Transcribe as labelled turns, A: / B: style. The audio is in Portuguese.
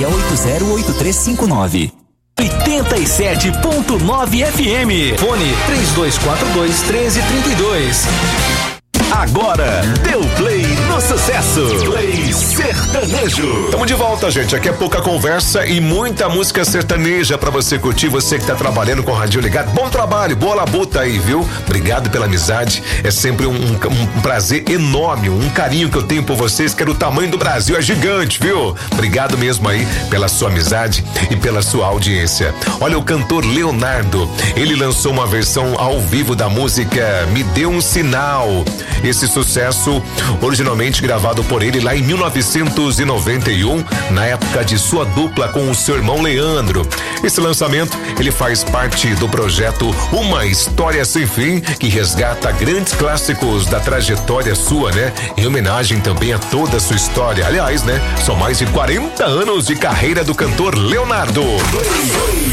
A: 36808359. 87.9 FM. Fone 3242-1332. Agora, deu play no sucesso. Play sertanejo.
B: Tamo de volta, gente. Aqui é pouca conversa e muita música sertaneja pra você curtir. Você que tá trabalhando com o radinho ligado. Bom trabalho, boa labuta aí, viu? Obrigado pela amizade. É sempre um prazer enorme, um carinho que eu tenho por vocês, que é do tamanho do Brasil, é gigante, viu? Obrigado mesmo aí pela sua amizade e pela sua audiência. Olha, o cantor Leonardo, ele lançou uma versão ao vivo da música Me Dê um Sinal. Esse sucesso, originalmente gravado por ele lá em 1991, na época de sua dupla com o seu irmão Leandro. Esse lançamento, ele faz parte do projeto Uma História Sem Fim, que resgata grandes clássicos da trajetória sua, né? Em homenagem também a toda a sua história. Aliás, né? São mais de 40 anos de carreira do cantor Leonardo.